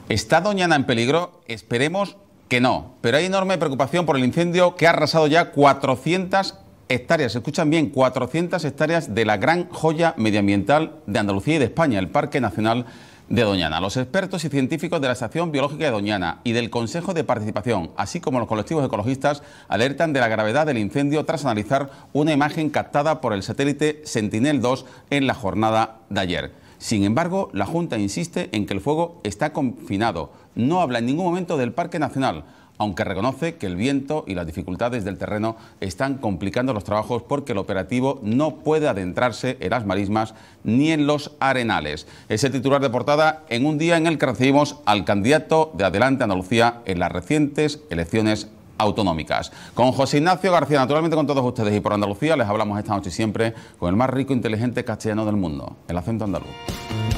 ¿Está Doñana en peligro? Esperemos que no, pero hay enorme preocupación por el incendio que ha arrasado ya 400 hectáreas, escuchan bien, 400 hectáreas de la gran joya medioambiental de Andalucía y de España, el Parque Nacional de Doñana. Los expertos y científicos de la Estación Biológica de Doñana y del Consejo de Participación, así como los colectivos ecologistas, alertan de la gravedad del incendio tras analizar una imagen captada por el satélite Sentinel-2 en la jornada de ayer. Sin embargo, la Junta insiste en que el fuego está confinado. No habla en ningún momento del Parque Nacional, aunque reconoce que el viento y las dificultades del terreno están complicando los trabajos porque el operativo no puede adentrarse en las marismas ni en los arenales. Es el titular de portada en un día en el que recibimos al candidato de Adelante Andalucía en las recientes elecciones autonómicas. Con José Ignacio García, naturalmente con todos ustedes y por Andalucía, les hablamos esta noche y siempre con el más rico e inteligente castellano del mundo, el acento andaluz.